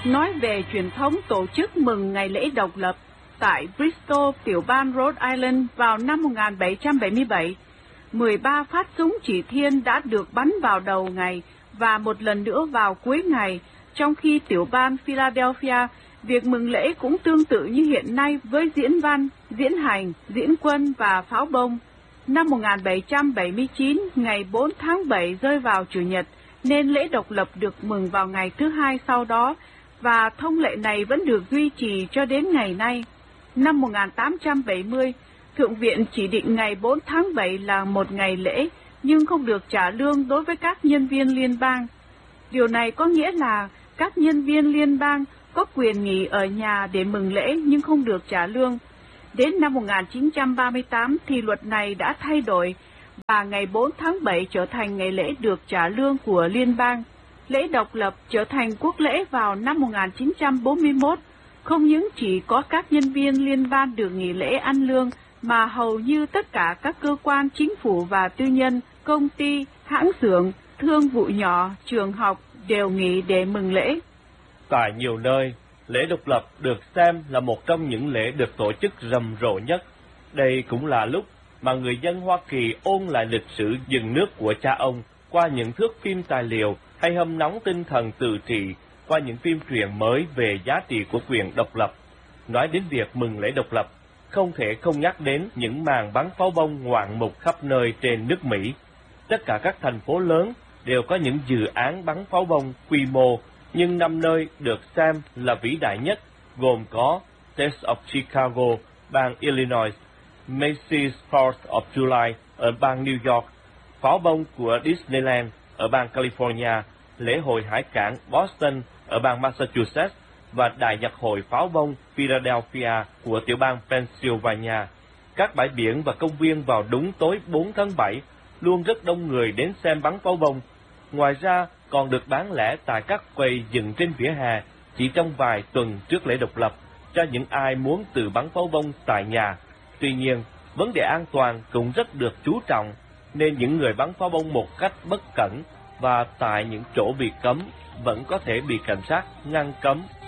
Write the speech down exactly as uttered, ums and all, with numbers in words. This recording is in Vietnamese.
nói về truyền thống tổ chức mừng ngày lễ độc lập tại Bristol, tiểu bang Rhode Island vào năm một nghìn bảy trăm bảy mươi bảy. mười ba phát súng chỉ thiên đã được bắn vào đầu ngày và một lần nữa vào cuối ngày, trong khi tiểu bang Philadelphia, việc mừng lễ cũng tương tự như hiện nay với diễn văn, diễn hành, diễn quân và pháo bông. Năm một nghìn bảy trăm bảy mươi chín, ngày bốn tháng bảy rơi vào Chủ nhật, nên lễ độc lập được mừng vào ngày thứ hai sau đó, và thông lệ này vẫn được duy trì cho đến ngày nay. Năm một nghìn tám trăm bảy mươi, Thượng viện chỉ định ngày bốn tháng bảy là một ngày lễ, nhưng không được trả lương đối với các nhân viên liên bang. Điều này có nghĩa là các nhân viên liên bang có quyền nghỉ ở nhà để mừng lễ nhưng không được trả lương. Đến năm một nghìn chín trăm ba mươi tám thì luật này đã thay đổi, và ngày bốn tháng bảy trở thành ngày lễ được trả lương của liên bang. Lễ độc lập trở thành quốc lễ vào năm một nghìn chín trăm bốn mươi mốt, không những chỉ có các nhân viên liên bang được nghỉ lễ ăn lương, mà hầu như tất cả các cơ quan chính phủ và tư nhân, công ty, hãng xưởng, thương vụ nhỏ, trường học đều nghỉ để mừng lễ. Tại nhiều nơi, lễ độc lập được xem là một trong những lễ được tổ chức rầm rộ nhất. Đây cũng là lúc mà người dân Hoa Kỳ ôn lại lịch sử dựng nước của cha ông qua những thước phim tài liệu hay hâm nóng tinh thần tự trị qua những phim truyện mới về giá trị của quyền độc lập. Nói đến việc mừng lễ độc lập, không thể không nhắc đến những màn bắn pháo bông ngoạn mục khắp nơi trên nước Mỹ. Tất cả các thành phố lớn đều có những dự án bắn pháo bông quy mô, nhưng năm nơi được xem là vĩ đại nhất gồm có Taste of Chicago, bang Illinois, Macy's Fourth of July ở bang New York, pháo bông của Disneyland ở bang California, lễ hội hải cảng Boston ở bang Massachusetts và Đại nhạc hội pháo bông Philadelphia của tiểu bang Pennsylvania. Các bãi biển và công viên vào đúng tối bốn tháng bảy luôn rất đông người đến xem bắn pháo bông. Ngoài ra, còn được bán lẻ tại các quầy dựng trên vỉa hè chỉ trong vài tuần trước lễ độc lập cho những ai muốn tự bắn pháo bông tại nhà. Tuy nhiên, vấn đề an toàn cũng rất được chú trọng, nên những người bắn pháo bông một cách bất cẩn và tại những chỗ bị cấm vẫn có thể bị cảnh sát ngăn cấm